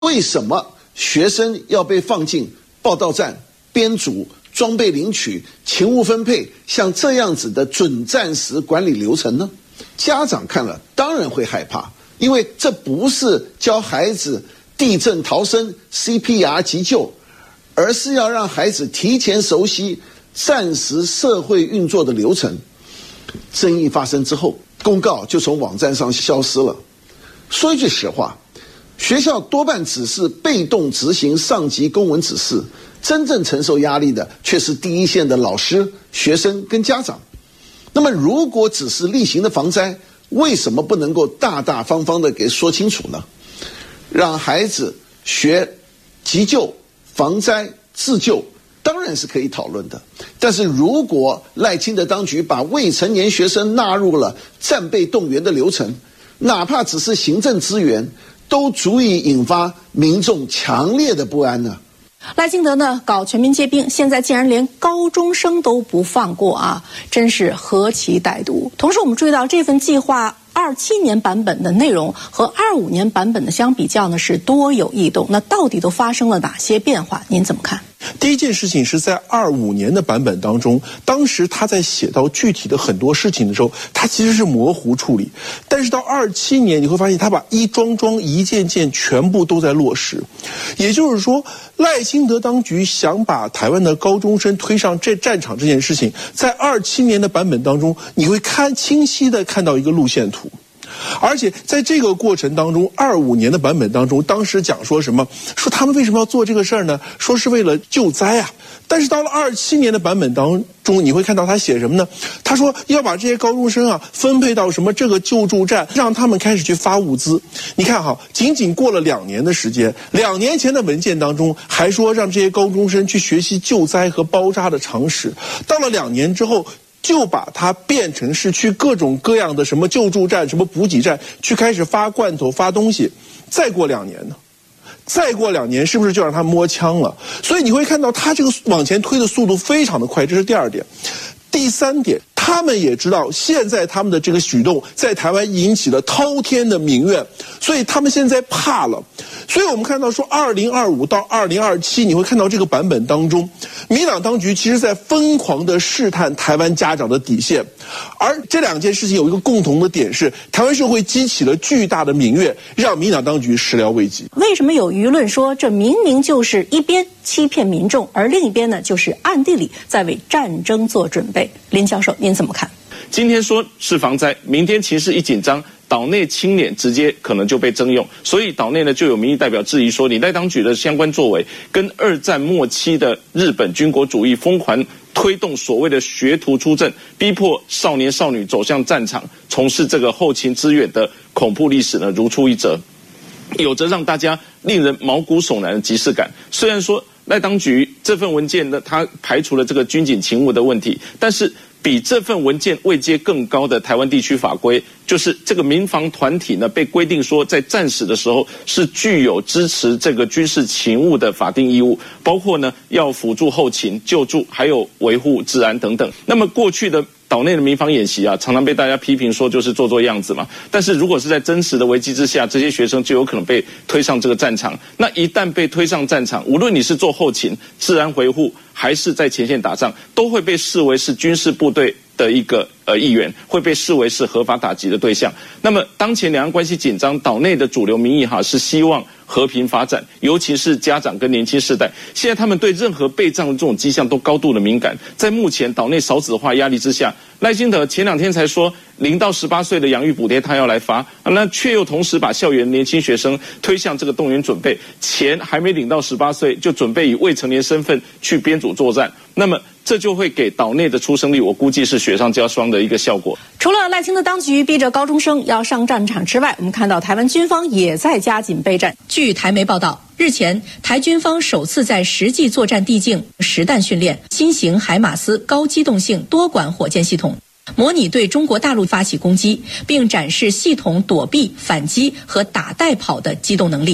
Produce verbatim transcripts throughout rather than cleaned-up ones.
为什么学生要被放进报到站、编组、装备领取、勤务分配，像这样子的准战时管理流程呢？家长看了当然会害怕，因为这不是教孩子地震逃生、C P R 急救，而是要让孩子提前熟悉战时社会运作的流程。争议发生之后，公告就从网站上消失了。说一句实话，学校多半只是被动执行上级公文指示，真正承受压力的却是第一线的老师、学生跟家长。那么如果只是例行的防灾，为什么不能够大大方方的给说清楚呢？让孩子学急救、防灾、自救当然是可以讨论的，但是如果赖清德当局把未成年学生纳入了战备动员的流程，哪怕只是行政资源，都足以引发民众强烈的不安呢。 赖清德呢搞全民皆兵，现在竟然连高中生都不放过啊，真是何其歹毒！同时我们注意到这份计划二七年版本的内容和二五年版本的相比较呢是多有异动，那到底都发生了哪些变化？您怎么看？ 第一件事情是在二五年的版本当中，当时他在写到具体的很多事情的时候，他其实是模糊处理。但是到二七年，你会发现他把一桩桩、一件件全部都在落实。也就是说，赖清德当局想把台湾的高中生推上这战场这件事情，在二七年的版本当中，你会看清晰的看到一个路线图。而且在这个过程当中，二五年的版本当中，当时讲说什么？说他们为什么要做这个事儿呢？说是为了救灾啊。但是到了二七年的版本当中，你会看到他写什么呢？他说要把这些高中生啊分配到什么这个救助站，让他们开始去发物资。你看哈，仅仅过了两年的时间，两年前的文件当中还说让这些高中生去学习救灾和包扎的常识，到了两年之后，就把它变成是去各种各样的什么救助站、什么补给站去开始发罐头、发东西。再过两年呢？再过两年是不是就让他摸枪了？所以你会看到他这个往前推的速度非常的快，这是第二点。第三点，他们也知道现在他们的这个举动在台湾引起了滔天的民怨，所以他们现在怕了。所以我们看到说二零二五到二零二七，你会看到这个版本当中，民党当局其实在疯狂的试探台湾家长的底线。而这两件事情有一个共同的点是，台湾社会激起了巨大的民怨，让民党当局始料未及。 为什么有舆论说这明明就是一边欺骗民众，而另一边呢就是暗地里在为战争做准备？林教授您怎么看？ 今天说是防灾，明天情势一紧张，岛内清廉直接可能就被征用，所以岛内呢就有民意代表质疑说，你赖当局的相关作为跟二战末期的日本军国主义疯狂推动所谓的学徒出阵，逼迫少年少女走向战场，从事这个后勤支援的恐怖历史呢如出一辙，有着让大家令人毛骨悚然的即视感。虽然说赖当局这份文件呢，它排除了这个军警勤务的问题，但是比这份文件位阶更高的台湾地区法规，就是这个民防团体呢被规定说，在战时的时候是具有支持这个军事勤务的法定义务，包括呢要辅助后勤、救助，还有维护治安等等。那么过去的岛内的民防演习啊，常常被大家批评说就是做做样子嘛。但是如果是在真实的危机之下，这些学生就有可能被推上这个战场。那一旦被推上战场，无论你是做后勤、治安维护，还是在前线打仗，都会被视为是军事部队的一个呃议员，会被视为是合法打击的对象。那么当前两岸关系紧张，岛内的主流民意哈是希望和平发展，尤其是家长跟年轻世代，现在他们对任何备战的这种迹象都高度的敏感。在目前岛内少子化压力之下，赖清德前两天才说零到十八岁的养育补贴他要来发，那却又同时把校园年轻学生推向这个动员准备，钱还没领到十八岁就准备以未成年身份去编组作战，那么这就会给岛内的出生率，我估计是雪上加霜的一个效果。 除了赖清德当局逼着高中生要上战场之外，我们看到台湾军方也在加紧备战。 据台媒报道，日前台军方首次在实际作战地境实弹训练新型海马斯高机动性多管火箭系统，模拟对中国大陆发起攻击，并展示系统躲避、反击和打带跑的机动能力。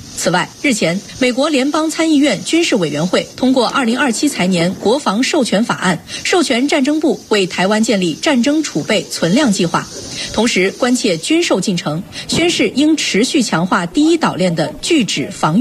此外，日前，美国联邦参议院军事委员会通过二零二七财年国防授权法案，授权战争部为台湾建立战争储备存量计划，同时关切军售进程，宣示应持续强化第一岛链的拒止防御